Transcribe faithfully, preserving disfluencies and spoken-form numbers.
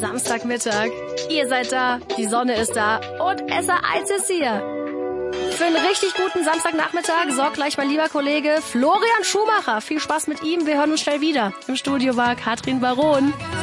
Samstagmittag. Ihr seid da, die Sonne ist da und S A eins ist hier. Für einen richtig guten Samstagnachmittag sorgt gleich mein lieber Kollege Florian Schumacher. Viel Spaß mit ihm, wir hören uns schnell wieder. Im Studio war Katrin Baron.